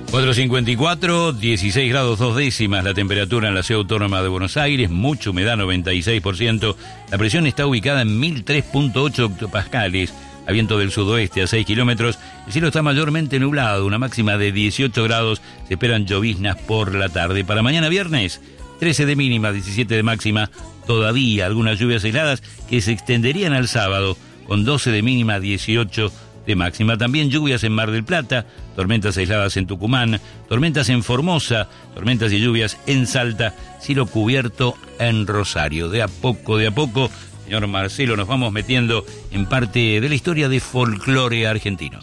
4:54, 16 grados 2 décimas la temperatura en la ciudad autónoma de Buenos Aires, mucha humedad 96%, la presión está ubicada en 1003.8 hectopascales, a viento del sudoeste a 6 kilómetros, el cielo está mayormente nublado, una máxima de 18 grados, se esperan lloviznas por la tarde. Para mañana viernes, 13 de mínima, 17 de máxima, todavía algunas lluvias aisladas que se extenderían al sábado, con 12 de mínima, 18 de máxima. También lluvias en Mar del Plata, tormentas aisladas en Tucumán, tormentas en Formosa, tormentas y lluvias en Salta, cielo cubierto en Rosario. De a poco, señor Marcelo, nos vamos metiendo en parte de la historia de folclore argentino.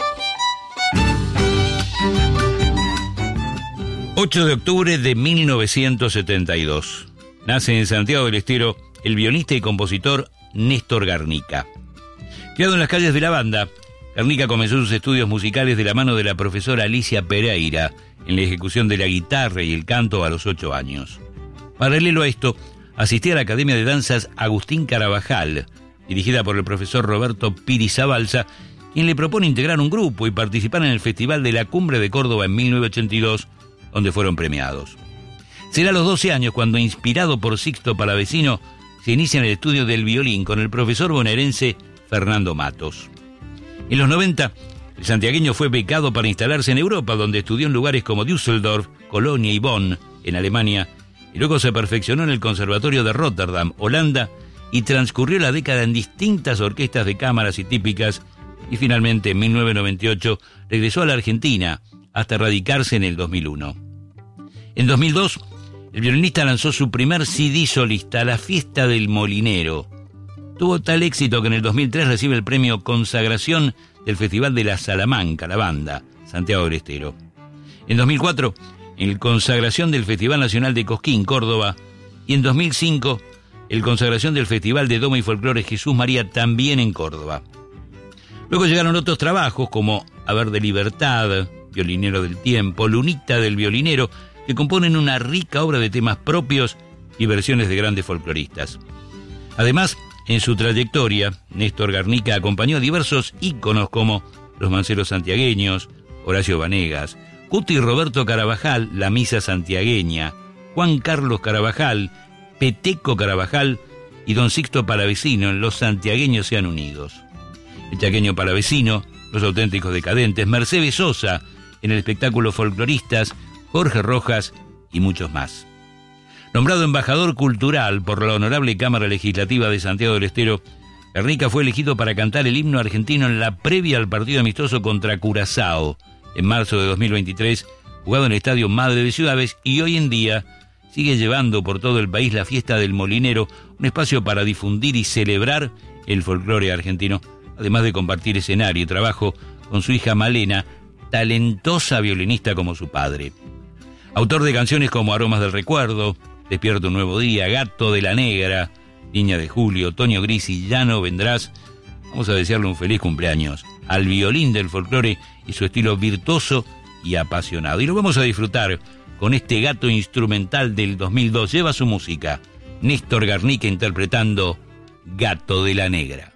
8 de octubre de 1972. Nace en Santiago del Estero el violista y compositor Néstor Garnica. Criado en las calles de la Banda, Garnica comenzó sus estudios musicales de la mano de la profesora Alicia Pereira en la ejecución de la guitarra y el canto a los 8 años. Paralelo a esto, asistía a la Academia de Danzas Agustín Carabajal, dirigida por el profesor Roberto Pirizabalza, quien le propone integrar un grupo y participar en el Festival de la Cumbre de Córdoba en 1982, donde fueron premiados. Será a los 12 años cuando, inspirado por Sixto Palavecino, se inicia en el estudio del violín con el profesor bonaerense Fernando Matos. En los 90, el santiagueño fue becado para instalarse en Europa, donde estudió en lugares como Düsseldorf, Colonia y Bonn, en Alemania, y luego se perfeccionó en el Conservatorio de Rotterdam, Holanda, y transcurrió la década en distintas orquestas de cámaras y típicas, y finalmente en 1998 regresó a la Argentina, hasta radicarse en el 2001. En 2002, el violinista lanzó su primer CD solista, La Fiesta del Molinero. Tuvo tal éxito que en el 2003 recibe el premio Consagración del Festival de la Salamanca, la Banda, Santiago del Estero. En 2004, el Consagración del Festival Nacional de Cosquín, Córdoba. Y en 2005, el Consagración del Festival de Doma y Folclore Jesús María, también en Córdoba. Luego llegaron otros trabajos como Haber de Libertad, Violinero del Tiempo, Lunita del Violinero, que componen una rica obra de temas propios y versiones de grandes folcloristas. Además, en su trayectoria, Néstor Garnica acompañó a diversos íconos como los manceros santiagueños, Horacio Vanegas, Cuti Roberto Carabajal, La Misa Santiagueña, Juan Carlos Carabajal, Peteco Carabajal y don Sixto Palavecino en Los Santiagueños Sean Unidos. El chaqueño Palavecino, Los Auténticos Decadentes, Mercedes Sosa en el espectáculo Folcloristas, Jorge Rojas y muchos más. Nombrado embajador cultural por la Honorable Cámara Legislativa de Santiago del Estero, Garnica fue elegido para cantar el himno argentino en la previa al partido amistoso contra Curazao, en marzo de 2023, jugado en el Estadio Madre de Ciudades, y hoy en día sigue llevando por todo el país la Fiesta del Molinero, un espacio para difundir y celebrar el folclore argentino, además de compartir escenario y trabajo con su hija Malena, talentosa violinista como su padre. Autor de canciones como Aromas del Recuerdo, Despierto un Nuevo Día, Gato de la Negra, Niña de Julio, Otoño Gris y Ya no vendrás. Vamos a desearle un feliz cumpleaños al violín del folclore y su estilo virtuoso y apasionado. Y lo vamos a disfrutar con este gato instrumental del 2002. Lleva su música, Néstor Garnica interpretando Gato de la Negra.